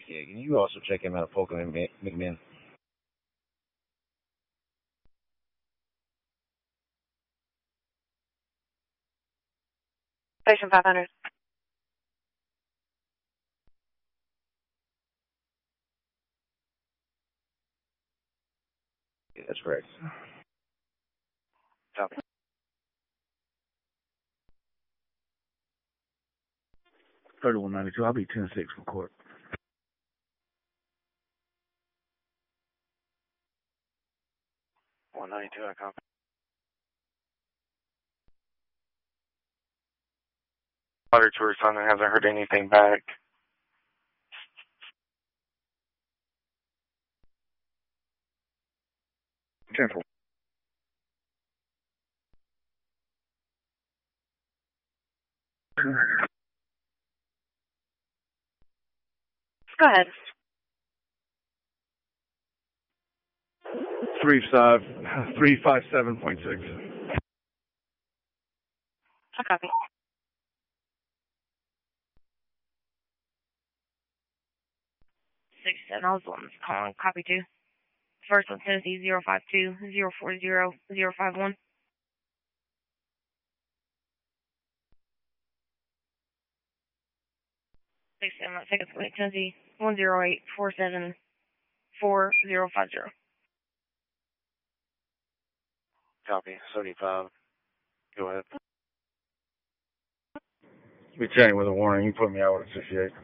Yeah, can you also check him out at Polka McMinn? Station 500. Yeah, that's correct. Copy. 3192. I'll be 10-6 for court. 192, I copy. Water to responding, hasn't heard anything back. Careful. Go ahead. 357.6. I copy. 67, I was the one that's calling. Copy 2. First one, Tennessee 052 040 051. 67, let's take it away. Tennessee 108 47 4050. Copy. 75. Go ahead. Be chatting with a warning. You put me out with a 68.